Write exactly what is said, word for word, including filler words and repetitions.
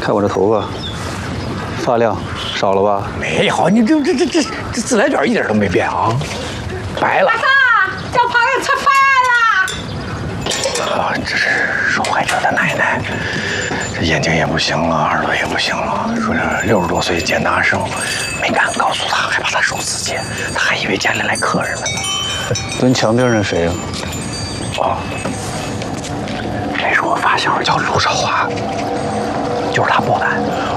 看我这头发，发量少了吧？ 没有，你这这这这这自来卷一点都没变啊，白了。 大嫂，叫朋友吃饭啦！ 啊，这是受害者的奶奶，这眼睛也不行了，耳朵也不行了。说这六十多岁简大圣，没敢告诉他，还怕他受刺激，他还以为家里来客人了呢。 蹲墙边人谁呀？ 哦，那是我发小，叫陆少华，就是他报的案。